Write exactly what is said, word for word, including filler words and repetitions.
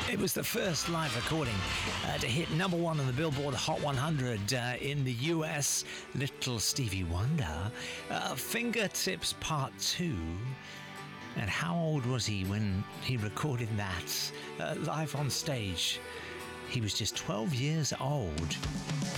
It was the first live recording uh, to hit number one on the Billboard Hot one hundred uh, in the U S. Little Stevie Wonder. Uh, Fingertips Part two. And how old was he when he recorded that uh, live on stage? He was just twelve years old.